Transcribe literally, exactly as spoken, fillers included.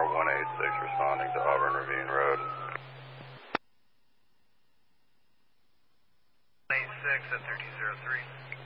one eight six responding to Auburn Ravine Road. one eight six at thirteen oh three.